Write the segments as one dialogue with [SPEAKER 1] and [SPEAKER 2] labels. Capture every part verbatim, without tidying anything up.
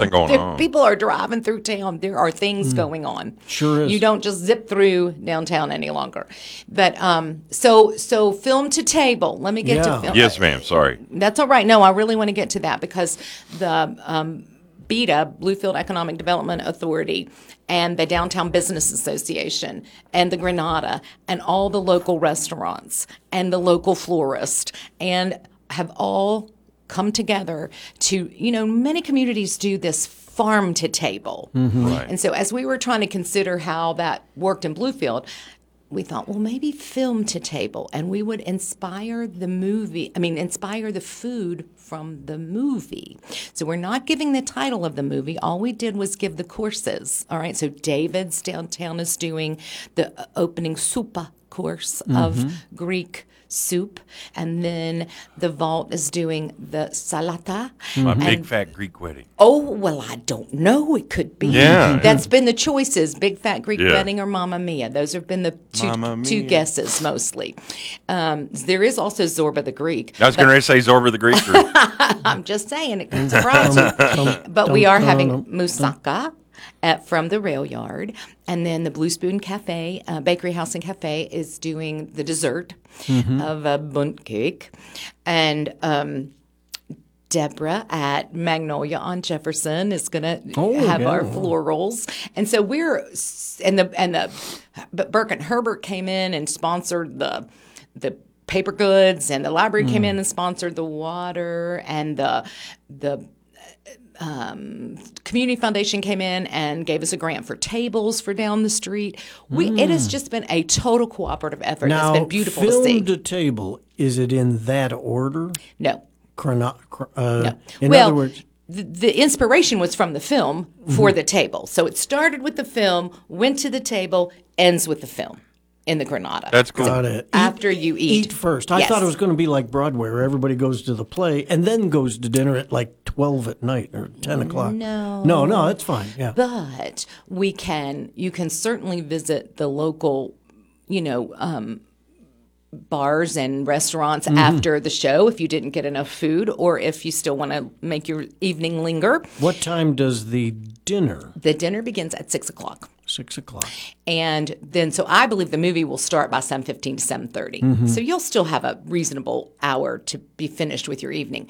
[SPEAKER 1] something going
[SPEAKER 2] there-
[SPEAKER 1] on.
[SPEAKER 2] People are driving through town. There are things going on.
[SPEAKER 3] Sure is.
[SPEAKER 2] You don't just zip through downtown any longer. But um, so so film to table. Let me get
[SPEAKER 3] Yeah.
[SPEAKER 2] to film.
[SPEAKER 1] Yes, ma'am. Sorry.
[SPEAKER 2] That's all right. No, I really want to get to that because the um, B E D A, Bluefield Economic Development Authority, and the Downtown Business Association, and the Granada, and all the local restaurants, and the local florist, and have all come together to, you know, many communities do this farm to table.
[SPEAKER 1] Right.
[SPEAKER 2] And so as we were trying to consider how that worked in Bluefield, we thought, well, maybe film to table, and we would inspire the movie, I mean, inspire the food from the movie. So we're not giving the title of the movie. All we did was give the courses. All right, so David's downtown is doing the uh, opening soupa course of Greek soup, and then the vault is doing the salata.
[SPEAKER 1] My
[SPEAKER 2] and
[SPEAKER 1] big fat Greek wedding.
[SPEAKER 2] Oh, well, I don't know. It could be.
[SPEAKER 1] Yeah.
[SPEAKER 2] That's been the choices, Big Fat Greek
[SPEAKER 1] Yeah.
[SPEAKER 2] Wedding or Mamma Mia. Those have been the two,
[SPEAKER 1] Mamma
[SPEAKER 2] two
[SPEAKER 1] Mia.
[SPEAKER 2] guesses mostly. Um, there is also Zorba the Greek.
[SPEAKER 1] I was going to say Zorba the Greek. Or,
[SPEAKER 2] I'm just saying it can surprise you. But we are having moussaka at, from the rail yard. And then the Blue Spoon Cafe, uh, Bakery House and Cafe, is doing the dessert of a bunt cake. And um, Deborah at Magnolia on Jefferson is going to
[SPEAKER 3] Oh,
[SPEAKER 2] have
[SPEAKER 3] yeah.
[SPEAKER 2] our florals. And so we're, and the, and the, but Burke and Herbert came in and sponsored the, the, paper goods, and the library came in and sponsored the water, and the the um, community foundation came in and gave us a grant for tables for down the street. We it has just been a total cooperative effort.
[SPEAKER 3] Now,
[SPEAKER 2] It's been beautiful
[SPEAKER 3] film
[SPEAKER 2] to see.
[SPEAKER 3] to table, is it in that order?
[SPEAKER 2] No,
[SPEAKER 3] Chrono- chro- uh,
[SPEAKER 2] no.
[SPEAKER 3] In
[SPEAKER 2] well,
[SPEAKER 3] other words,
[SPEAKER 2] the, the inspiration was from the film for the table. So it started with the film, went to the table, ends with the film in the Granada.
[SPEAKER 1] that's cool.
[SPEAKER 3] got it.
[SPEAKER 2] After you eat.
[SPEAKER 3] Eat first. I
[SPEAKER 2] Yes.
[SPEAKER 3] thought it was going to be like Broadway, where everybody goes to the play and then goes to dinner at like twelve at night or ten o'clock.
[SPEAKER 2] No.
[SPEAKER 3] No, no, that's fine. Yeah.
[SPEAKER 2] But we can, you can certainly visit the local, you know, um, bars and restaurants after the show if you didn't get enough food, or if you still want to make your evening linger.
[SPEAKER 3] What time does the dinner?
[SPEAKER 2] The dinner begins at six o'clock.
[SPEAKER 3] Six o'clock.
[SPEAKER 2] And then, so I believe the movie will start by seven fifteen to seven thirty. So you'll still have a reasonable hour to be finished with your evening.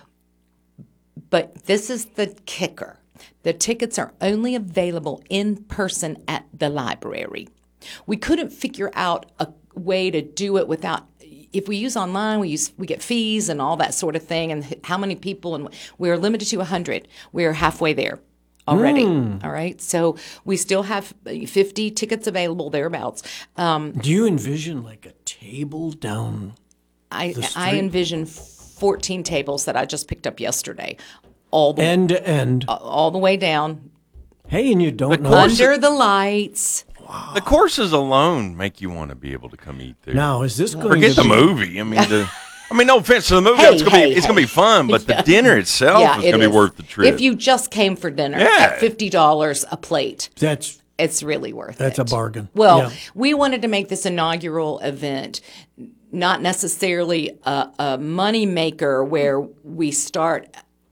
[SPEAKER 2] But this is the kicker. The tickets are only available in person at the library. We couldn't figure out a way to do it without, if we use online, we use we get fees and all that sort of thing, and how many people, and we're limited to one hundred. We're halfway there already. All right. So we still have fifty tickets available thereabouts. Um,
[SPEAKER 3] Do you envision like a table down?
[SPEAKER 2] I,
[SPEAKER 3] The
[SPEAKER 2] I
[SPEAKER 3] street-
[SPEAKER 2] envision fourteen tables that I just picked up yesterday, all the
[SPEAKER 3] End to end.
[SPEAKER 2] all the way down
[SPEAKER 3] Hey, and you don't know.
[SPEAKER 2] under the lights.
[SPEAKER 1] The courses alone make you want to be able to come eat there.
[SPEAKER 3] Now, is this going
[SPEAKER 1] Forget
[SPEAKER 3] to
[SPEAKER 1] the
[SPEAKER 3] be,
[SPEAKER 1] movie. I mean, the, I mean, no offense to the movie.
[SPEAKER 2] Hey,
[SPEAKER 1] it's gonna
[SPEAKER 2] hey,
[SPEAKER 1] be it's gonna
[SPEAKER 2] hey.
[SPEAKER 1] be fun, but the
[SPEAKER 2] Yeah.
[SPEAKER 1] dinner itself
[SPEAKER 2] Yeah,
[SPEAKER 1] is
[SPEAKER 2] it
[SPEAKER 1] gonna be worth the trip.
[SPEAKER 2] If you just came for dinner
[SPEAKER 1] Yeah.
[SPEAKER 2] at fifty dollars a plate,
[SPEAKER 3] That's
[SPEAKER 2] it's really worth
[SPEAKER 3] That's
[SPEAKER 2] it.
[SPEAKER 3] a bargain.
[SPEAKER 2] Well,
[SPEAKER 3] Yeah.
[SPEAKER 2] we wanted to make this inaugural event not necessarily a, a money maker where we start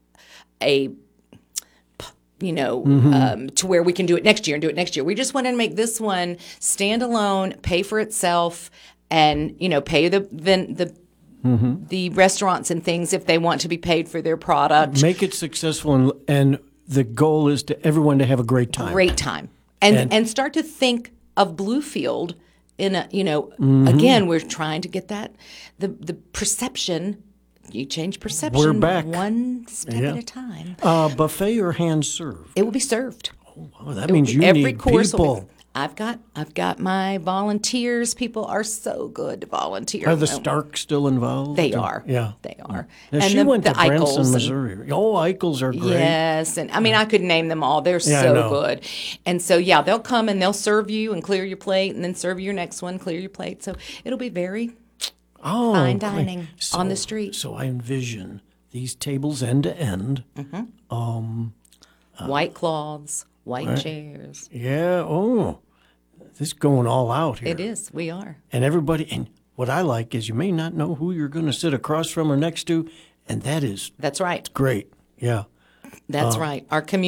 [SPEAKER 2] a you know,
[SPEAKER 3] Mm-hmm.
[SPEAKER 2] um, to where we can do it next year and do it next year. We just wanted to make this one stand alone, pay for itself, and you know, pay the the the,
[SPEAKER 3] Mm-hmm.
[SPEAKER 2] the restaurants and things if they want to be paid for their product.
[SPEAKER 3] make it successful, and, and the goal is to everyone to have a great time.
[SPEAKER 2] Great time, and,
[SPEAKER 3] And-
[SPEAKER 2] and start to think of Bluefield in a you know
[SPEAKER 3] Mm-hmm.
[SPEAKER 2] again we're trying to get that the the perception. You change perception
[SPEAKER 3] We're back.
[SPEAKER 2] one step
[SPEAKER 3] Yeah.
[SPEAKER 2] at a time.
[SPEAKER 3] Uh, buffet or hand served?
[SPEAKER 2] It will be served.
[SPEAKER 3] Oh, that means you
[SPEAKER 2] Every
[SPEAKER 3] need
[SPEAKER 2] course will
[SPEAKER 3] people.
[SPEAKER 2] be, I've got I've got my volunteers. People are so good to volunteer.
[SPEAKER 3] Are the
[SPEAKER 2] Um,
[SPEAKER 3] Starks still involved?
[SPEAKER 2] They are.
[SPEAKER 3] Yeah.
[SPEAKER 2] They are.
[SPEAKER 3] Now,
[SPEAKER 2] and
[SPEAKER 3] she
[SPEAKER 2] the,
[SPEAKER 3] went
[SPEAKER 2] the
[SPEAKER 3] to Branson,
[SPEAKER 2] Eichels and-
[SPEAKER 3] Missouri. Oh, Eichels are great.
[SPEAKER 2] Yes, and I mean I could name them all. They're
[SPEAKER 3] Yeah, I
[SPEAKER 2] so
[SPEAKER 3] know.
[SPEAKER 2] good. And so yeah, they'll come and they'll serve you and clear your plate and then serve you your next one, clear your plate. So it'll be very
[SPEAKER 3] Oh,
[SPEAKER 2] fine
[SPEAKER 3] great.
[SPEAKER 2] dining
[SPEAKER 3] So-
[SPEAKER 2] on the street.
[SPEAKER 3] So I envision these tables end to end.
[SPEAKER 2] White cloths, white chairs.
[SPEAKER 3] Yeah. Oh, this is going all out here.
[SPEAKER 2] It is. We are.
[SPEAKER 3] And everybody, and what I like is you may not know who you're going to sit across from or next to, and that is
[SPEAKER 2] That's right.
[SPEAKER 3] great. Yeah.
[SPEAKER 2] That's right. Our community